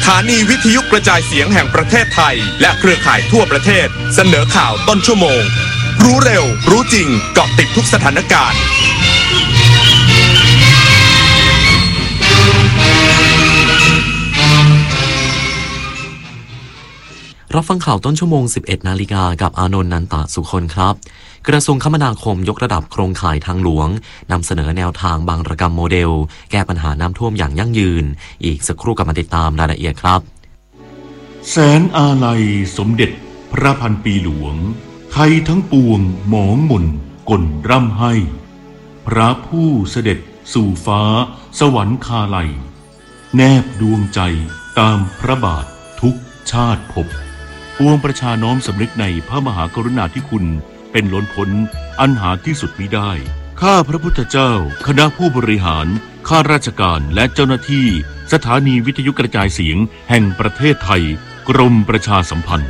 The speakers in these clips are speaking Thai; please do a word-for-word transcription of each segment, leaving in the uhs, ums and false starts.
ถานีวิทยุกระจายเสียงแห่งประเทศไทยและเครือข่ายทั่วประเทศเสนอข่าวต้นชั่วโมงรู้เร็วรู้จริงเกาะติดทุกสถานการณ์รับฟังข่าวต้นชั่วโมง สิบเอ็ดนาฬิกากับอานนท์ นันตะสุคนครับกระทรวงคมนาคมยกระดับโครงข่ายทางหลวงนำเสนอแนวทางบางระกรรมโมเดลแก้ปัญหาน้ำท่วมอย่างยั่งยืนอีกสักครู่กลับมาติดตามรายละเอียดครับแสนอาลัยสมเด็จพระพันปีหลวงไทยทั้งปวงหมองหม่นก่นร่ำให้พระผู้เสด็จสู่ฟ้าสวรรคาลัยแนบดวงใจตามพระบาททุกชาติภพปวงประชาน้อมสำนึกในพระมหากรุณาธิคุณเป็นล้นพ้นอันหาที่สุดมิได้ข้าพระพุทธเจ้าคณะผู้บริหารข้าราชการและเจ้าหน้าที่สถานีวิทยุกระจายเสียงแห่งประเทศไทยกรมประชาสัมพันธ์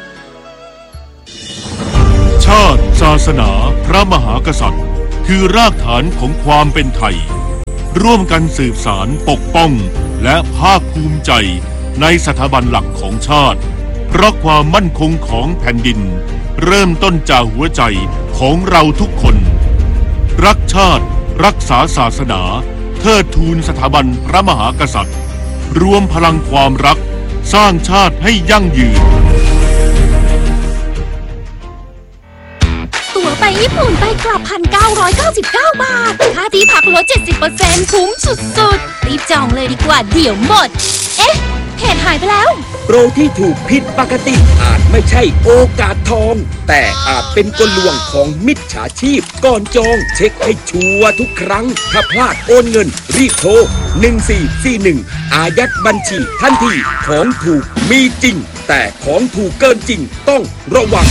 ชาติศาสนาพระมหากษัตริย์คือรากฐานของความเป็นไทยร่วมกันสืบสานปกป้องและภาคภูมิใจในสถาบันหลักของชาติเพราะความมั่นคงของแผ่นดินเริ่มต้นจากหัวใจของเราทุกคนรักชาติรักษาศาสนาเทิดทูนสถาบันพระมหากษัตริย์รวมพลังความรักสร้างชาติให้ยั่งยืนตั๋วไปญี่ปุ่นไปกลับ หนึ่งพันเก้าร้อยเก้าสิบเก้า บาทค่าที่พักลด เจ็ดสิบเปอร์เซ็นต์ คุ้มสุดๆรีบจองเลยดีกว่าเดี๋ยวหมดเอ๊ะเพจหายไปแล้วโปรที่ถูกผิดปกติอาจไม่ใช่โอกาสทองแต่อาจเป็นกลลวงของมิจฉาชีพก่อนจองเช็คให้ชัวร์ทุกครั้งถ้าพลาดโอนเงินรีบโทรหนึ่งสี่สี่หนึ่งอายัดบัญชีทันทีของถูกมีจริงแต่ของถูกเกินจริงต้องระวัง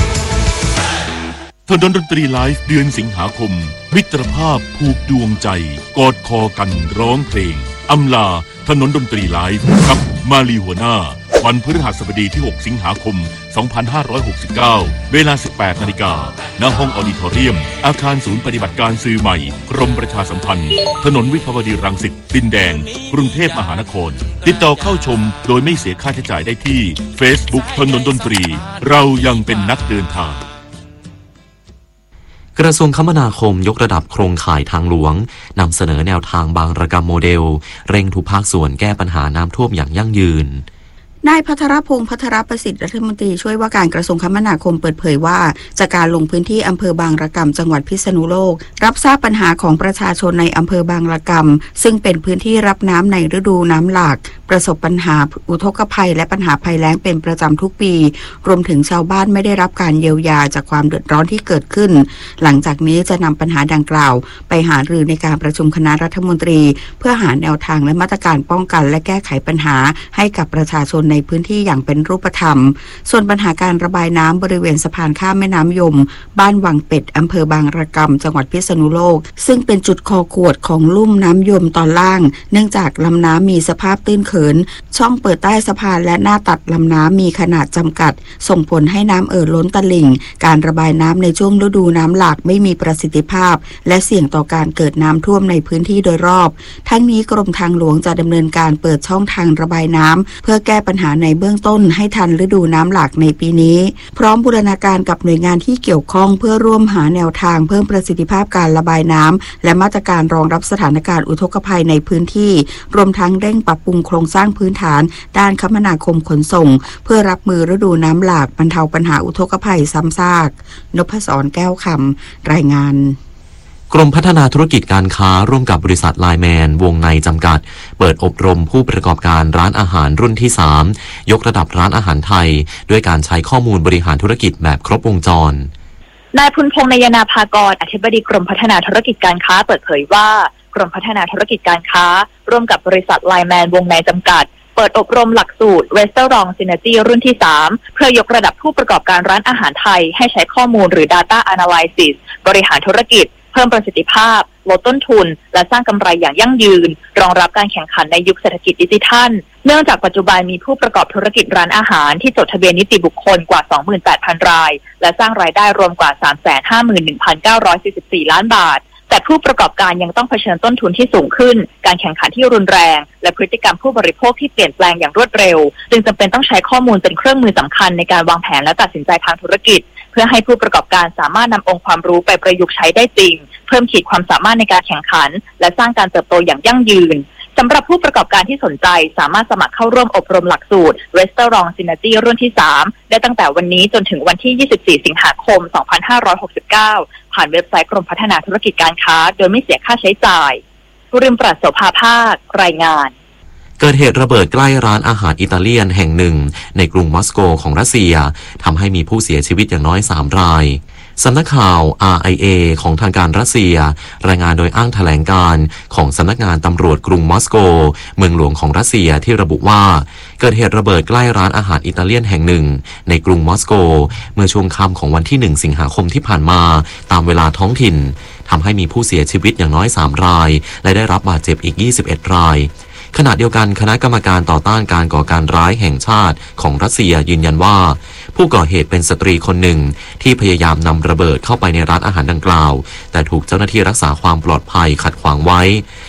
ถนนดนตรีไลฟ์เดือนสิงหาคมมิตรภาพผูกดวงใจกอดคอกันร้องเพลงอำลาถนนดนตรีไลฟ์กับมาลีหัวหน้าวันพฤหัสบดีที่หกสิงหาคมสองพันห้าร้อยหกสิบเก้าเวลา สิบแปดนาฬิกา ณ ห้องออดิทอเรียมอาคารศูนย์ปฏิบัติการสื่อใหม่กรมประชาสัมพันธ์ถนนวิภาวดีรังสิตดินแดงกรุงเทพมหานครติดต่อเข้าชมโดยไม่เสียค่าใช้จ่ายได้ที่ Facebook ถนนดนตรีเรายังเป็นนักเดินทางกระทรวงคมนาคมยกระดับโครงข่ายทางหลวงนำเสนอแนวทางบางระกรรมโมเดลเร่งทุกภาคส่วนแก้ปัญหาน้ำท่วมอย่างยั่งยืนนายภัทรพงษ์ภัทรประสิทธิ์รัฐมนตรีช่วยว่าการกระทรวงคมนาคมเปิดเผยว่าจากการลงพื้นที่อำเภอบางระกำจังหวัดพิษณุโลกรับทราบปัญหาของประชาชนในอำเภอบางระกำซึ่งเป็นพื้นที่รับน้ำในฤดูน้ำหลากประสบปัญหาอุทกภัยและปัญหาภัยแล้งเป็นประจำทุกปีรวมถึงชาวบ้านไม่ได้รับการเยียวยาจากความเดือดร้อนที่เกิดขึ้นหลังจากนี้จะนำปัญหาดังกล่าวไปหารือในการประชุมคณะรัฐมนตรีเพื่อหาแนวทางและมาตรการป้องกันและแก้ไขปัญหาให้กับประชาชนในพื้นที่อย่างเป็นรูปธรรมส่วนปัญหาการระบายน้ำบริเวณสะพานข้ามแม่น้ำยมบ้านวังเป็ดอำเภอบางระกำจังหวัดพิษณุโลกซึ่งเป็นจุดคอขวดของลุ่มน้ำยมตอนล่างเนื่องจากลำน้ำมีสภาพตื้นเขินช่องเปิดใต้สะพานและหน้าตัดลำน้ำมีขนาดจำกัดส่งผลให้น้ำเอ่อล้นตลิ่งการระบายน้ำในช่วงฤดูน้ำหลากไม่มีประสิทธิภาพและเสี่ยงต่อการเกิดน้ำท่วมในพื้นที่โดยรอบทั้งนี้กรมทางหลวงจะดำเนินการเปิดช่องทางระบายน้ำเพื่อแก้ปัญหาในเบื้องต้นให้ทันฤดูน้ำหลากในปีนี้พร้อมบูรณาการกับหน่วยงานที่เกี่ยวข้องเพื่อร่วมหาแนวทางเพิ่มประสิทธิภาพการระบายน้ำและมาตรการรองรับสถานการณ์อุทกภัยในพื้นที่รวมทั้งเร่งปรับปรุงโครงสร้างพื้นฐานด้านคมนาคมขนส่งเพื่อรับมือฤดูน้ำหลากบรรเทาปัญหาอุทกภัยซ้ำซากนพศรแก้วคำรายงานกรมพัฒนาธุรกิจการค้าร่วมกับบริษัทไลน์แมนวงในจำกัดเปิดอบรมผู้ประกอบการร้านอาหารรุ่นที่สามยกระดับร้านอาหารไทยด้วยการใช้ข้อมูลบริหารธุรกิจแบบครบวงจรนายพุนพงษ์นายนาภากรอธิบดีกรมพัฒนาธุรกิจการค้าเปิดเผยว่ากรมพัฒนาธุรกิจการค้าร่วมกับบริษัทไลน์แมนวงในจำกัดเปิดอบรมหลักสูตร Restaurant Synergy รุ่นที่สามเพื่อยกระดับผู้ประกอบการร้านอาหารไทยให้ใช้ข้อมูลหรือ Data Analysis บริหารธุรกิจเพิ่มประสิทธิภาพลดต้นทุนและสร้างกำไรอย่างยั่งยืนรองรับการแข่งขันในยุคเศรษฐกิจดิจิทัลเนื่องจากปัจจุบันมีผู้ประกอบธุรกิจร้านอาหารที่จดทะเบียนนิติบุคคลกว่า สองหมื่นแปดพัน รายและสร้างรายได้รวมกว่า สามแสนห้าหมื่นหนึ่งพันเก้าร้อยสี่สิบสี่ ล้านบาทแต่ผู้ประกอบการยังต้องเผชิญต้นทุนที่สูงขึ้นการแข่งขันที่รุนแรงและพฤติกรรมผู้บริโภคที่เปลี่ยนแปลงอย่างรวดเร็วจึงจำเป็นต้องใช้ข้อมูลเป็นเครื่องมือสำคัญในการวางแผนและตัดสินใจทางธุรกิจเพื่อให้ผู้ประกอบการสามารถนำองค์ความรู้ไปประยุกต์ใช้ได้จริงเพิ่มขีดความสามารถในการแข่งขันและสร้างการเติบโตอย่างยั่งยืนสำหรับผู้ประกอบการที่สนใจสามารถสมัครเข้าร่วมอบรมหลักสูตร Restaurant Synergy รุ่นที่สามได้ตั้งแต่วันนี้จนถึงวันที่ยี่สิบสี่สิงหาคมสองพันห้าร้อยหกสิบเก้าผ่านเว็บไซต์กรมพัฒนาธุรกิจการค้าโดยไม่เสียค่าใช้จ่ายกุริมปรัชโสภาภาครายงานเกิดเหตุระเบิดใกล้ร้านอาหารอิตาเลียนแห่งหนึ่งในกรุงมอสโกของรัสเซียทำให้มีผู้เสียชีวิตอย่างน้อยสามรายสำนักข่าว อาร์ ไอ เอ ของทางการรัสเซียรายงานโดยอ้างแถลงการของสำนักงานตำรวจกรุงมอสโกเมืองหลวงของรัสเซียที่ระบุว่าเกิดเหตุระเบิดใกล้ร้านอาหารอิตาเลียนแห่งหนึ่งในกรุงมอสโกเมื่อช่วงค่ำของวันที่หนึ่งสิงหาคมที่ผ่านมาตามเวลาท้องถิ่นทำให้มีผู้เสียชีวิตอย่างน้อยสามรายและได้รับบาดเจ็บอีกยี่สิบเอ็ดรายขณะเดียวกันคณะกรรมการต่อต้านการก่อการร้ายแห่งชาติของรัสเซียยืนยันว่าผู้ก่อเหตุเป็นสตรีคนหนึ่งที่พยายามนำระเบิดเข้าไปในร้านอาหารดังกล่าวแต่ถูกเจ้าหน้าที่รักษาความปลอดภัยขัดขวางไว้